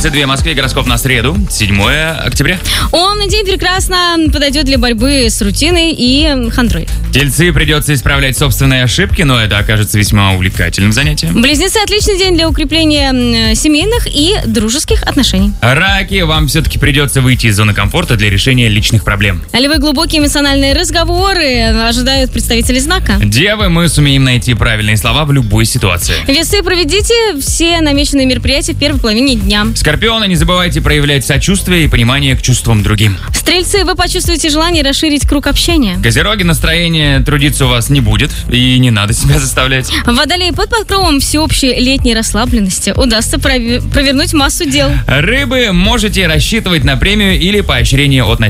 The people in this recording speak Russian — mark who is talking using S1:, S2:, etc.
S1: 9:32 в Москве, гороскоп на среду, 7 октября.
S2: Умный день прекрасно подойдет для борьбы с рутиной и хандрой.
S1: Тельцы, придется исправлять собственные ошибки, но это окажется весьма увлекательным занятием.
S2: Близнецы, отличный день для укрепления семейных и дружеских отношений.
S1: Раки, вам все-таки придется выйти из зоны комфорта для решения личных проблем.
S2: Львы, глубокие эмоциональные разговоры ожидают представителей знака.
S1: Девы, мы сумеем найти правильные слова в любой ситуации.
S2: Весы, проведите все намеченные мероприятия в первой половине дня.
S1: Скорпионы, не забывайте проявлять сочувствие и понимание к чувствам другим.
S2: Стрельцы, вы почувствуете желание расширить круг общения.
S1: Козероги, настроение трудиться у вас не будет, и не надо себя заставлять.
S2: Водолеи, под покровом всеобщей летней расслабленности удастся провернуть массу дел.
S1: Рыбы, можете рассчитывать на премию или поощрение от начальства.